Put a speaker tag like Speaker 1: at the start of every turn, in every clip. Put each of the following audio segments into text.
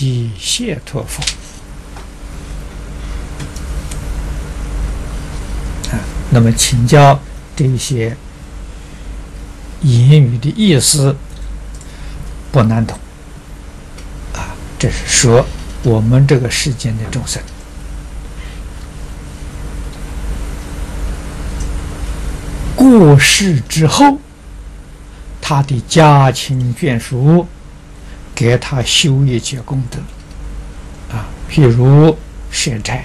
Speaker 1: 即解脱佛。那么请教这些言语的意思不难懂这是说我们这个世间的众生过世之后，他的家亲眷属给他修一切功德譬如舍斋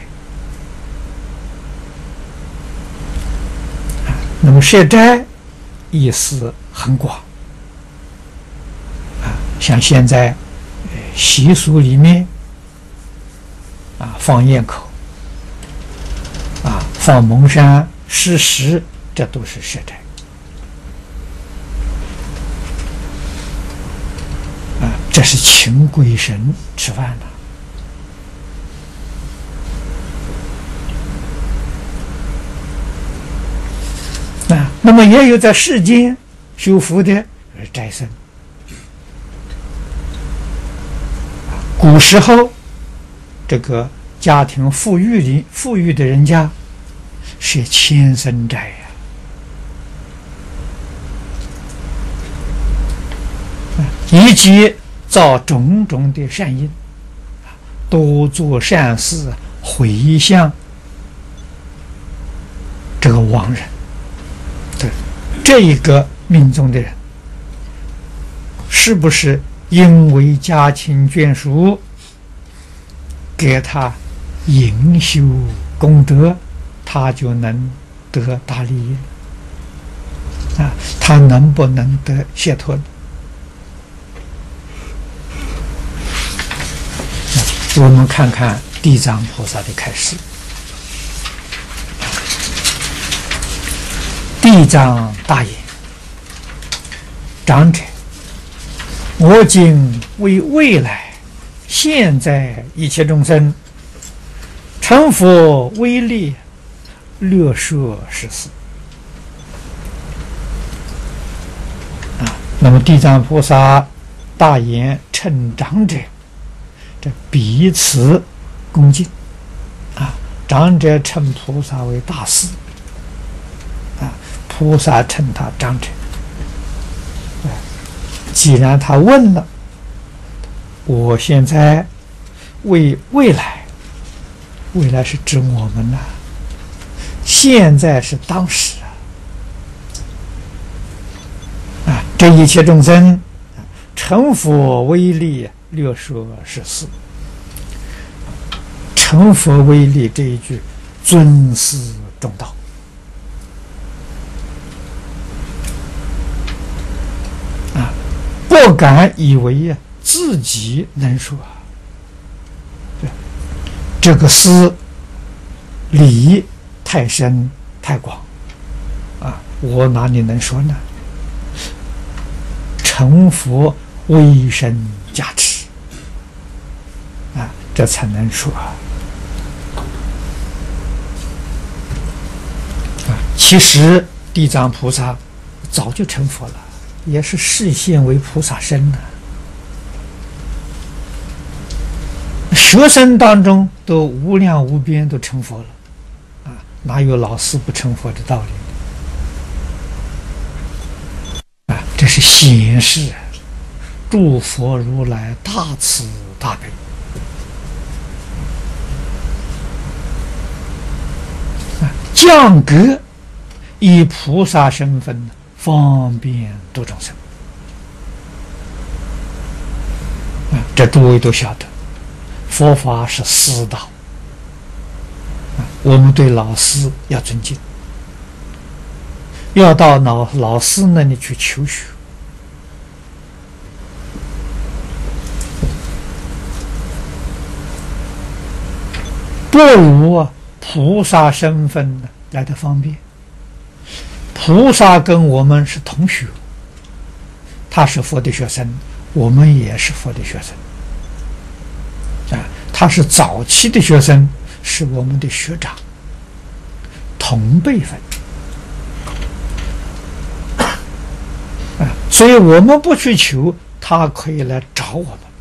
Speaker 1: 那么舍斋意思很广像现在习俗里面放焰口放蒙山施食，这都是舍斋这是请鬼神吃饭那么也有在世间修福的斋僧。古时候这个家庭富裕的人家是千僧斋以及造种种的善因，多做善事回向这个亡人。对这一个命中的人，是不是因为家亲眷属给他营修功德，他就能得大利益他能不能得解脱呢？我们看看地藏菩萨的开示。地藏大言：长者，我今为未来现在一切众生成佛威力，略说是事。那么地藏菩萨大言称长者，这彼此恭敬长者称菩萨为大士菩萨称他长者。既然他问了，我现在为未来，未来是指我们现在是当时这一切众生成佛威力，略说是事。成佛威力这一句尊师重道不敢以为自己能说这个思理太深太广我哪里能说呢？成佛威神加持这才能说其实地藏菩萨早就成佛了，也是示现为菩萨身学生当中都无量无边都成佛了哪有老师不成佛的道理这是显示诸佛如来大慈大悲降格以菩萨身份方便度众生这诸位都晓得佛法是师道我们对老师要尊敬，要到老师那里去求学不如菩萨身份来得方便。菩萨跟我们是同学，他是佛的学生，我们也是佛的学生他是早期的学生，是我们的学长，同辈分所以我们不去求，他可以来找我们